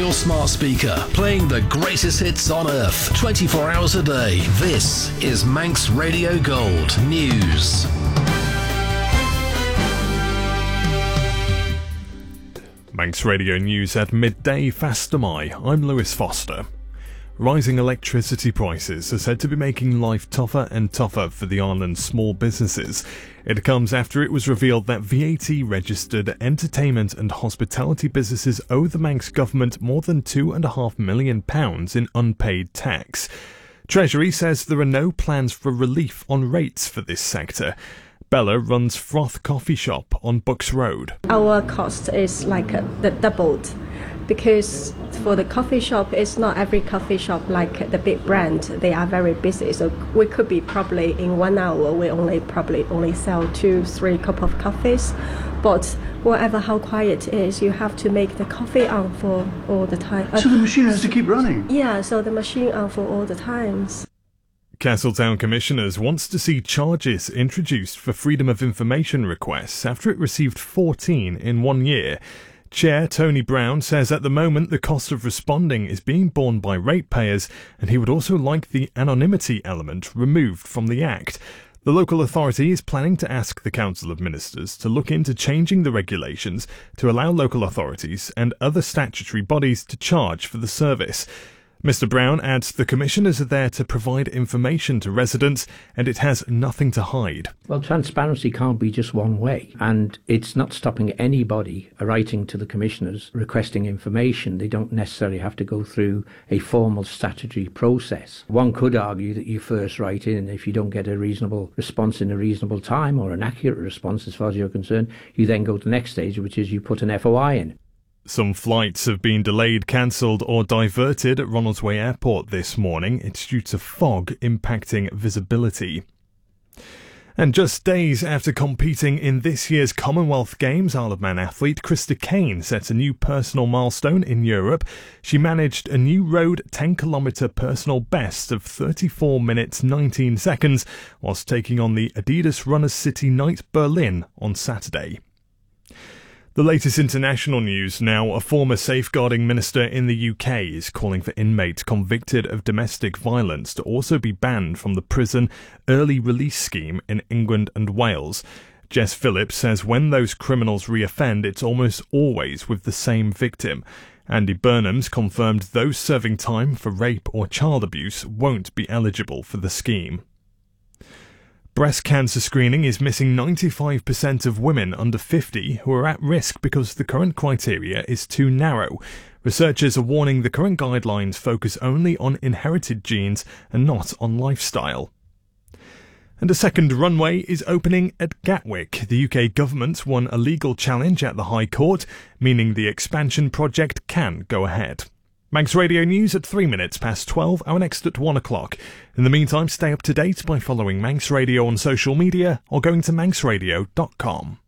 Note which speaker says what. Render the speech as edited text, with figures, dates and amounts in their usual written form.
Speaker 1: your smart speaker, playing the greatest hits on earth, 24 hours a day. This is Manx Radio Gold News.
Speaker 2: Manx Radio News at midday Fastamai. I'm Lewis Foster. Rising electricity prices are said to be making life tougher and tougher for the island's small businesses. It comes after it was revealed that VAT-registered entertainment and hospitality businesses owe the Manx government more than £2.5 million in unpaid tax. Treasury says there are no plans for relief on rates for this sector. Bella runs Froth Coffee Shop on Bucks Road.
Speaker 3: Our cost is doubled because for the coffee shop, it's not every coffee shop like the big brand. They are very busy, so we could be probably in 1 hour we only sell 2-3 cups of coffees. But whatever how quiet it is, you have to make the coffee on for all the time.
Speaker 4: So the machine has to keep running?
Speaker 3: Yeah, so the machine on for all the times.
Speaker 2: Castletown Commissioners wants to see charges introduced for freedom of information requests after it received 14 in 1 year. Chair Tony Brown says at the moment the cost of responding is being borne by ratepayers, and he would also like the anonymity element removed from the Act. The local authority is planning to ask the Council of Ministers to look into changing the regulations to allow local authorities and other statutory bodies to charge for the service. Mr Brown adds the commissioners are there to provide information to residents and it has nothing to hide.
Speaker 5: Well, transparency can't be just one way, and it's not stopping anybody writing to the commissioners requesting information. They don't necessarily have to go through a formal statutory process. One could argue that you first write in, and if you don't get a reasonable response in a reasonable time, or an accurate response as far as you're concerned, you then go to the next stage, which is you put an FOI in.
Speaker 2: Some flights have been delayed, cancelled or diverted at Ronaldsway Airport this morning. It's due to fog impacting visibility. And just days after competing in this year's Commonwealth Games, Isle of Man athlete Krista Kane set a new personal milestone in Europe. She managed a new road 10-kilometre personal best of 34 minutes 19 seconds whilst taking on the Adidas Runners City Night Berlin on Saturday. The latest international news now. A former safeguarding minister in the UK is calling for inmates convicted of domestic violence to also be banned from the prison early release scheme in England and Wales. Jess Phillips says when those criminals reoffend, it's almost always with the same victim. Andy Burnham's confirmed those serving time for rape or child abuse won't be eligible for the scheme. Breast cancer screening is missing 95% of women under 50 who are at risk because the current criteria is too narrow. Researchers are warning the current guidelines focus only on inherited genes and not on lifestyle. And a second runway is opening at Gatwick. The UK government won a legal challenge at the High Court, meaning the expansion project can go ahead. Manx Radio News at 3 minutes past 12, our next at 1 o'clock. In the meantime, stay up to date by following Manx Radio on social media or going to manxradio.com.